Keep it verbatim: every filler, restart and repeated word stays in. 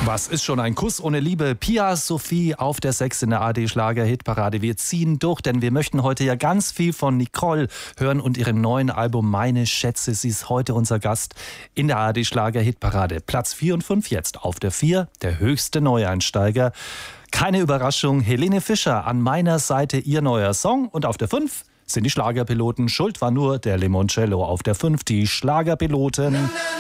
Was ist schon ein Kuss ohne Liebe? Pia Sophie auf der sechs in der A R D-Schlager-Hitparade. Wir ziehen durch, denn wir möchten heute ja ganz viel von Nicole hören und ihrem neuen Album Meine Schätze. Sie ist heute unser Gast in der A R D-Schlager-Hitparade. Platz vier und fünf jetzt. Auf der vier der höchste Neueinsteiger. Keine Überraschung, Helene Fischer, An meiner Seite ihr neuer Song. Und auf der fünf sind die Schlagerpiloten. Schuld war nur der Limoncello. Auf der fünf die Schlagerpiloten.